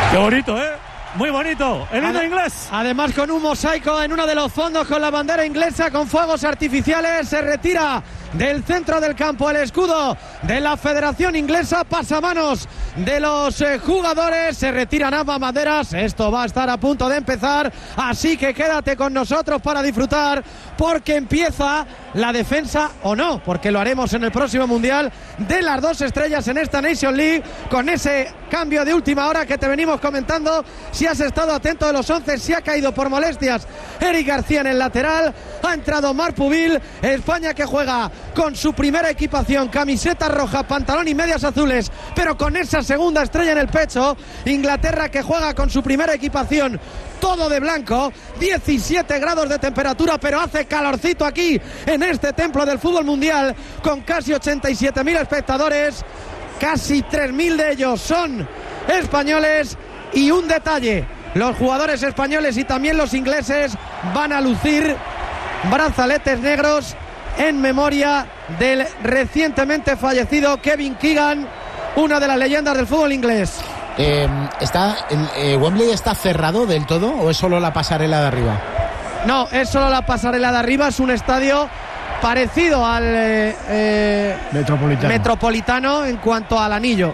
Qué bonito, ¿eh? Muy bonito, el himno inglés. Además con un mosaico en uno de los fondos con la bandera inglesa, con fuegos artificiales. Se retira del centro del campo el escudo de la Federación Inglesa, pasamanos de los jugadores, se retiran ambas banderas. Esto va a estar a punto de empezar, así que quédate con nosotros para disfrutar, porque empieza la defensa, o no, porque lo haremos en el próximo Mundial, de las dos estrellas en esta Nation League, con ese cambio de última hora que te venimos comentando. Si has estado atento de los 11, si ha caído por molestias Eric García en el lateral, ha entrado Marc Pubil. España que juega con su primera equipación, camiseta roja, pantalón y medias azules, pero con esa segunda estrella en el pecho. Inglaterra que juega con su primera equipación, todo de blanco, 17 grados de temperatura, pero hace calorcito aquí en este templo del fútbol mundial, con casi 87.000 espectadores, casi 3.000 de ellos son españoles. Y un detalle, los jugadores españoles y también los ingleses van a lucir brazaletes negros en memoria del recientemente fallecido Kevin Keegan, una de las leyendas del fútbol inglés. ¿Wembley está cerrado del todo o es solo la pasarela de arriba? No, es solo la pasarela de arriba, es un estadio parecido al Metropolitano en cuanto al anillo.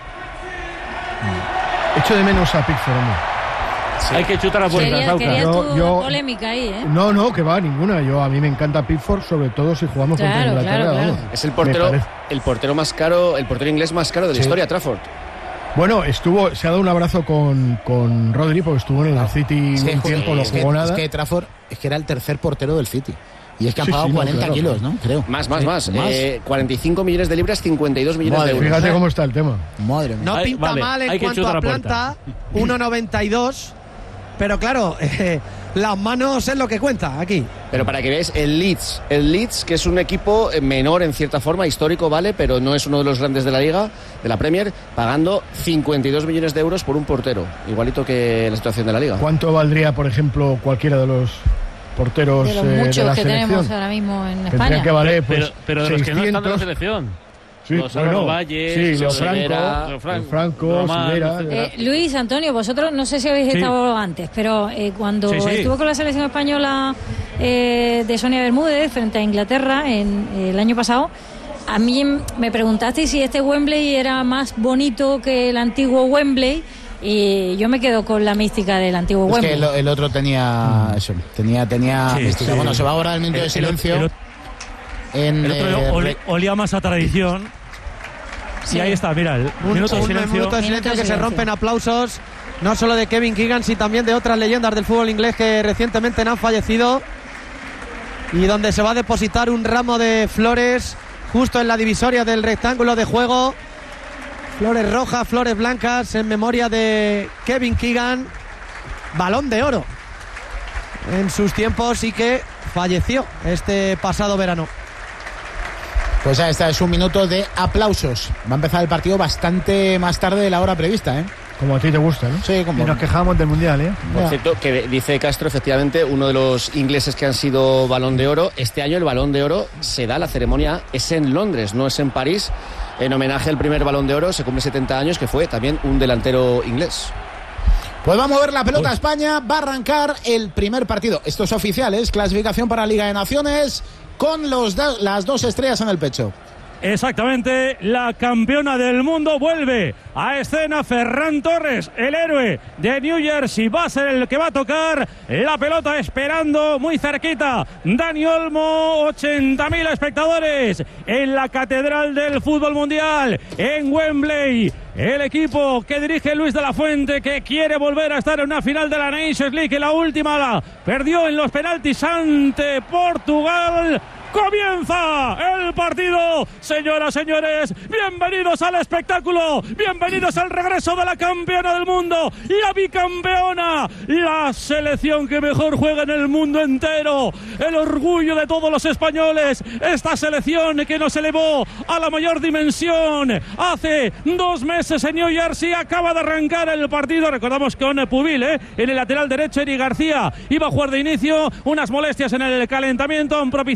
Echo de menos a Pickford, hombre. Sí. Hay que chutar a puertas. Querías tu polémica ahí, ¿eh? No, que va, ninguna. A mí me encanta Pickford, sobre todo si jugamos contra Inglaterra. Claro. Es el portero más caro, el portero inglés más caro de la historia, Trafford. Bueno, se ha dado un abrazo con Rodri, porque estuvo en el City un tiempo, no jugó nada. Es que Trafford era el tercer portero del City. Y es que han pagado 40 kilos, ¿no? Creo. Más. 45 millones de libras, 52 millones de euros. Fíjate cómo está el tema. Madre mía. No pinta mal en cuanto a planta, 1,92. Pero claro, las manos es lo que cuenta aquí. Pero para que veáis, el Leeds, que es un equipo menor en cierta forma, histórico, vale, pero no es uno de los grandes de la Liga, de la Premier, pagando 52 millones de euros por un portero, igualito que la situación de la Liga. ¿Cuánto valdría, por ejemplo, cualquiera de los porteros de los muchos de la que selección? tenemos ahora mismo en España? Tendrían que valer, pero de 600, los que no están en la selección. Sí, los Valles, los Franco, Luis, Antonio, vosotros no sé si habéis estado antes, pero cuando estuvo con la selección española de Sonia Bermúdez frente a Inglaterra el año pasado, a mí me preguntasteis si este Wembley era más bonito que el antiguo Wembley, y yo me quedo con la mística del antiguo Wembley. Es que el otro tenía eso, tenía mística. Sí. Bueno, se va ahora el minuto de silencio. El otro olía más a tradición. Sí, y ahí está, mira, el minuto de silencio. Minuto de silencio que se rompen aplausos, no solo de Kevin Keegan, sino también de otras leyendas del fútbol inglés que recientemente han fallecido, y donde se va a depositar un ramo de flores justo en la divisoria del rectángulo de juego. Flores rojas, flores blancas, en memoria de Kevin Keegan, Balón de Oro en sus tiempos, y que falleció este pasado verano. Pues esta es un minuto de aplausos. Va a empezar el partido bastante más tarde de la hora prevista, ¿eh? Como a ti te gusta, ¿no? Sí, como... Y nos quejamos del Mundial, ¿eh? Por cierto, que dice Castro, efectivamente, uno de los ingleses que han sido Balón de Oro. Este año el Balón de Oro se da, la ceremonia es en Londres, no es en París. En homenaje al primer Balón de Oro, se cumple 70 años, que fue también un delantero inglés. Pues va a mover la pelota a España, va a arrancar el primer partido. Esto es oficial, es clasificación para Liga de Naciones, con las dos estrellas en el pecho. Exactamente, la campeona del mundo vuelve a escena. Ferran Torres, el héroe de New Jersey, va a ser el que va a tocar la pelota, esperando muy cerquita Dani Olmo. 80.000 espectadores en la catedral del fútbol mundial, en Wembley. El equipo que dirige Luis de la Fuente, que quiere volver a estar en una final de la Nations League, que la última la perdió en los penaltis ante Portugal. Comienza el partido, señoras, señores, bienvenidos al espectáculo, bienvenidos al regreso de la campeona del mundo, la bicampeona, la selección que mejor juega en el mundo entero, el orgullo de todos los españoles, esta selección que nos elevó a la mayor dimensión hace 2 meses en New Jersey. Acaba de arrancar el partido, recordamos con Pubil, en el lateral derecho. Eric García iba a jugar de inicio, unas molestias en el calentamiento han propiciado que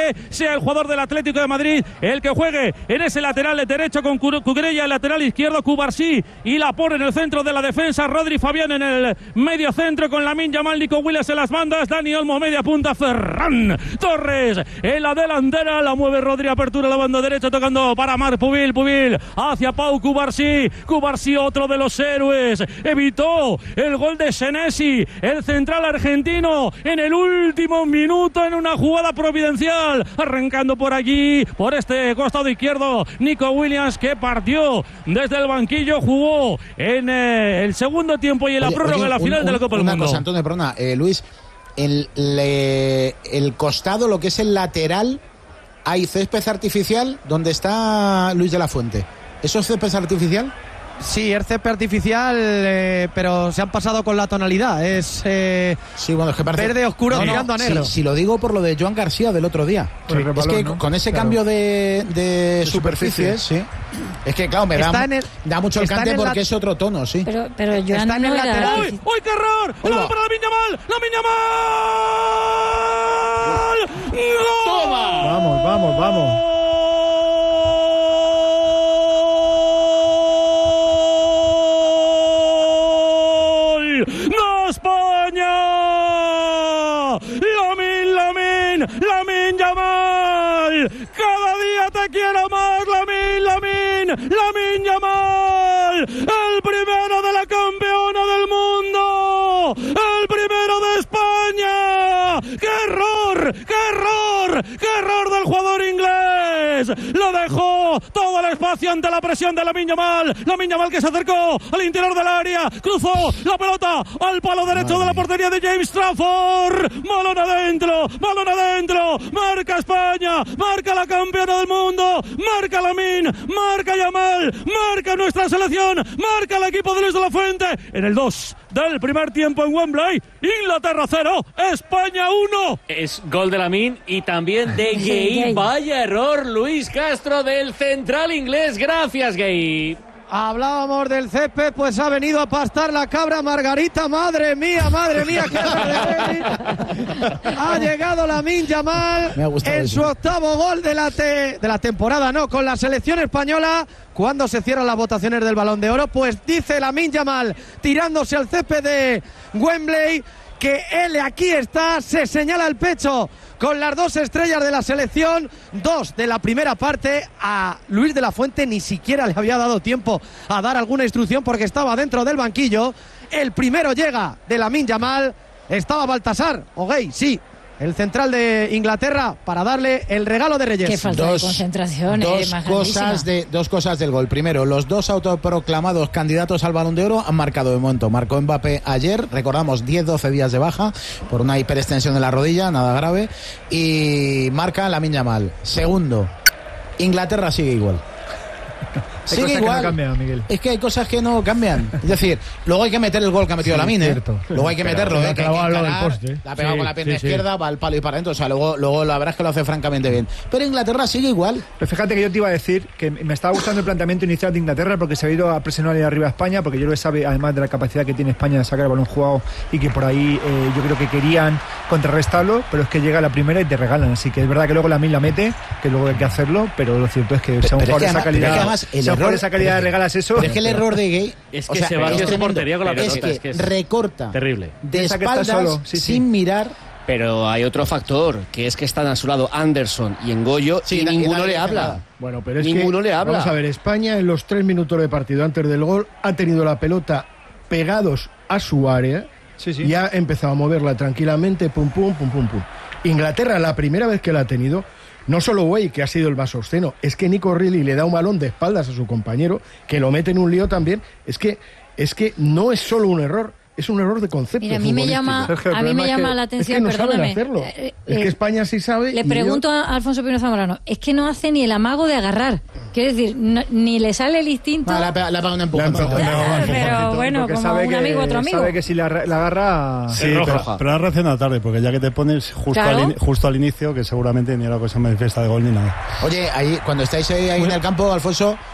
que sea el jugador del Atlético de Madrid el que juegue en ese lateral derecho con Cucurella, el lateral izquierdo Cubarsí y Laporte en el centro de la defensa, Rodri Fabián en el medio centro con Lamine Yamal, Nico Williams en las bandas, Dani Olmo media punta, Ferran Torres en la delantera, la mueve Rodri, apertura la banda derecha tocando para Marc Pubil hacia Pau Cubarsí, otro de los héroes, evitó el gol de Senesi, el central argentino en el último minuto en una jugada providencial, arrancando por allí, por este costado izquierdo, Nico Williams, que partió desde el banquillo, jugó en el segundo tiempo y en la prórroga de la final de la Copa del Mundo. Una cosa, Antonio, perdona, Luis, el costado, lo que es el lateral, hay césped artificial donde está Luis de la Fuente. ¿Eso es césped artificial? Sí, es césped artificial, pero se han pasado con la tonalidad. Es sí, bueno, es que parece verde oscuro tirando a negro. Si lo digo por lo de Joan García del otro día. Sí, es que con ese cambio de superficies, sí. Es que claro, da mucho el cante porque es otro tono, sí. Pero Joan está en el lateral. ¡Uy, qué error! ¡Para Lamine Yamal! ¡Gol! ¡Toma! Vamos. Lamine Yamal, cada día te quiero más, Lamine Yamal, el primero de la campeona del mundo, el primero de España. ¡Qué error del jugador inglés! Lo dejó todo el espacio ante la presión de Lamine Yamal que se acercó al interior del área, cruzó la pelota al palo derecho de la portería de James Trafford, balón adentro, marca España, marca la campeona del mundo, marca Lamine, marca Yamal, marca nuestra selección, marca el equipo de Luis de la Fuente en el 2 del primer tiempo en Wembley. Inglaterra 0, España 1. Es gol de Lamine y también de Gueye. Vaya error, Luis Castro, del central inglés. Gracias, Gueye. Hablábamos del césped, pues ha venido a pastar la cabra Margarita. Madre mía, qué ha llegado Lamine Yamal en su octavo gol de la temporada, con la selección española. Cuando se cierran las votaciones del Balón de Oro, pues dice Lamine Yamal, tirándose al césped de Wembley, que él aquí está, se señala el pecho con las 2 estrellas de la selección, 2 de la primera parte. A Luis de la Fuente ni siquiera le había dado tiempo a dar alguna instrucción porque estaba dentro del banquillo. El primero llega de Lamine Yamal, estaba Baltasar, Gueye, sí, el central de Inglaterra, para darle el regalo de Reyes. Qué falta de concentración. Dos cosas del gol. Primero, los 2 autoproclamados candidatos al Balón de Oro han marcado de momento. Marcó Mbappé ayer, recordamos, 10-12 días de baja por una hiperextensión de la rodilla, nada grave, y marca Lamine Yamal. Segundo, Inglaterra sigue igual. Sigue igual. No cambian, Miguel. Es que hay cosas que no cambian. Es decir, luego hay que meter el gol que ha metido Lamine. Luego hay que meterlo. Que hay que encarar, la ha pegado con la pierna izquierda, va al palo y para adentro. O sea, luego la verdad es que lo hace francamente bien. Pero Inglaterra sigue igual. Pero fíjate que yo te iba a decir que me estaba gustando el planteamiento inicial de Inglaterra, porque se ha ido a presionar ahí arriba a España, porque yo creo que sabe, además de la capacidad que tiene España de sacar el balón jugado, y que por ahí yo creo que querían contrarrestarlo, pero es que llega la primera y te regalan. Así que es verdad que luego Lamine la mete, que luego hay que hacerlo, pero lo cierto es que sea un jugador de esa calidad. Por esa calidad regalas eso. Pero es que el error de Gueye es que se va hacia su portería con la pelota. Es que recorta terrible de espaldas sin mirar. Pero hay otro factor, que es que están a su lado Anderson y Ngoyo, y ninguno le habla. Bueno, pero es ninguno que, le habla. Vamos a ver, España en los 3 minutos de partido antes del gol ha tenido la pelota pegados a su área y ha empezado a moverla tranquilamente, pum. Inglaterra, la primera vez que la ha tenido, no solo Gueye, que ha sido el más obsceno, es que Nico Reilly le da un balón de espaldas a su compañero, que lo mete en un lío también. Es que no es solo un error, es un error de concepto. Mira, a mí me llama la atención, es que no perdóname. Hacerlo. Es que España sí sabe. Le pregunto a Alfonso Pino Zamorano, es que no hace ni el amago de agarrar. Quiero decir, ni le sale el instinto. Le paga un empujón. Pero bueno, como un amigo, otro amigo. Sabe que si la agarra es roja. Pero ha reaccionado tarde, porque ya que te pones justo al inicio, que seguramente ni era cosa manifiesta de gol ni nada. Oye, ahí cuando estáis ahí en el campo, Alfonso,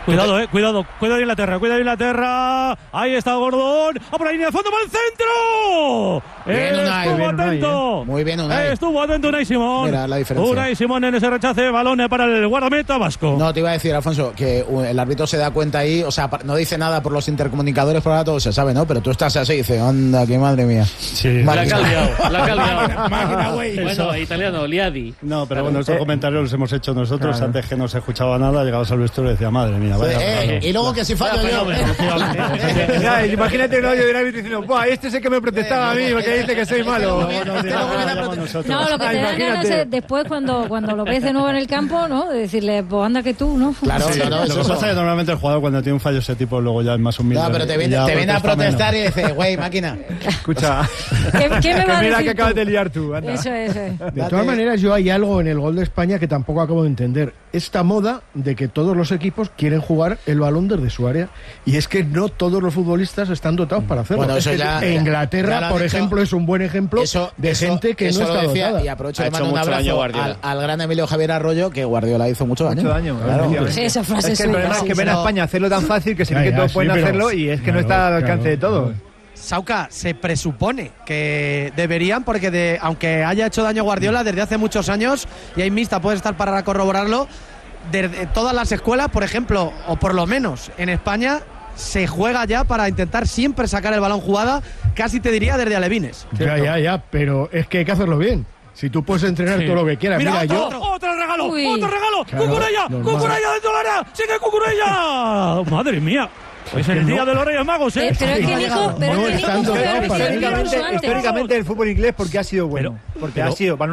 Cuidado de Inglaterra. Ahí está Gordon. Por la línea de fondo, para el centro. Estuvo atento. Muy bien, Unai. Estuvo atento Unai Simón. Mira la diferencia. Unai Simón en ese rechace de balón para el guardameta vasco. No, te iba a decir, Alfonso, que el árbitro se da cuenta ahí, o sea, no dice nada por los intercomunicadores, por ahora todo se sabe, ¿no? Pero tú estás así y dices, anda, qué madre mía. Sí. La ha caldeado. Máquina, güey. Bueno, italiano, liadi. No, pero bueno, estos comentarios los hemos hecho nosotros, claro. Antes que no se escuchaba nada, llegabas al vestuario y decía, madre mía, vaya. Y luego que si fallo yo. Imagínate un audio del árbitro diciendo, ¡buah, este es el que me protestaba a mí porque dice que soy malo! No, lo que te dan ganas es después cuando lo ves de nuevo en el campo, ¿no? De decirle, pues anda que tú, ¿no? Claro, sí, lo que pasa es que normalmente el jugador cuando tiene un fallo ese tipo luego ya es más humilde. No, pero te viene a protestar y dice, güey, máquina. Escucha, ¿Qué me va a mira decir que acabas tú? de liar tú, anda. Eso es. De todas maneras, yo hay algo en el gol de España que tampoco acabo de entender. Esta moda de que todos los equipos quieren jugar el balón desde su área. Y es que no todos los futbolistas están dotados para hacerlo. Bueno, eso Inglaterra, por ejemplo, es un buen ejemplo de gente que no está dotada. Y aprovecho de mandar un abrazo al gran Emilio Javier Arroyo, que Guardiola hizo mucho daño. Claro. Sí, esa frase es que el problema es que ven a España hacerlo tan fácil que se ve que todos pueden hacerlo y es que no está al alcance de todos. Sauca, se presupone que deberían, porque aunque haya hecho daño Guardiola desde hace muchos años, y hay mixta, puede estar para corroborarlo, de todas las escuelas, por ejemplo, o por lo menos en España, se juega ya para intentar siempre sacar el balón jugada, casi te diría desde alevines. Ya, pero es que hay que hacerlo bien. Si tú puedes entrenar todo lo que quieras. Mira, otro regalo. Claro, Cucurella dentro del área. Sigue Cucurella. Madre mía. Es el día de los Reyes Magos, ¿eh? Pero es que Nico, históricamente el fútbol inglés porque ha sido bueno. Porque ha sido